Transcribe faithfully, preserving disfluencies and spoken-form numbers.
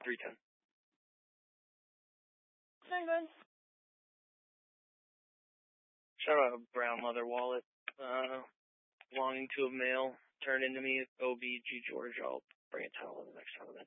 three ten. Very good. Shout out a brown leather wallet, uh, belonging to a male, turned into me, O B G George. I'll bring it to the next tournament.